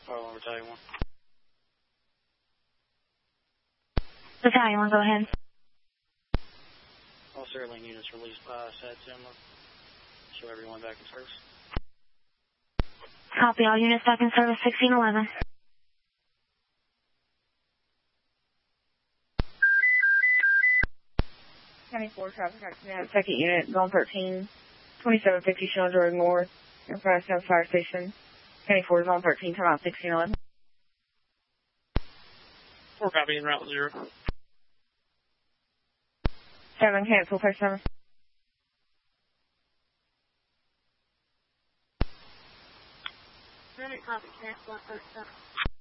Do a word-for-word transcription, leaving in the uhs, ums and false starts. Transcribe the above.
Oh, Battalion one. Battalion one, go ahead. All serial lane units released by SATSIM. Show everyone back in service. Copy, all units back in service, sixteen eleven. County four traffic accident, second unit, zone thirteen, twenty-seven fifty Shillings Road North, in front of South Fire Station. County four, zone thirteen, turn out sixteen eleven. four copy in route zero. seven, cancel, first seven. Copy, cancel, first seven.